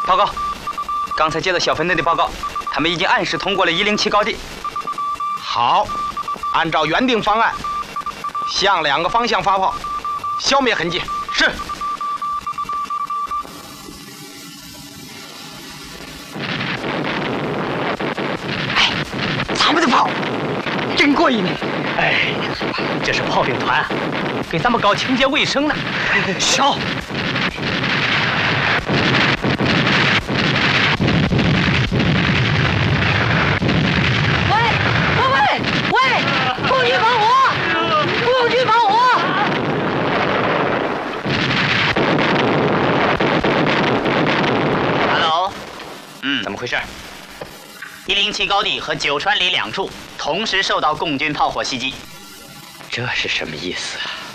报告，刚才接到小分队的报告，他们已经按时通过了107高地。 好，按照原定方案，向2个方向发炮，消灭痕迹。是。 哎，咱们的炮真过瘾！ 哎，这是炮兵团，给咱们搞清洁卫生呢。 少。 怎么回事 ？107高地和九川里2处同时受到共军炮火袭击。 这是什么意思啊？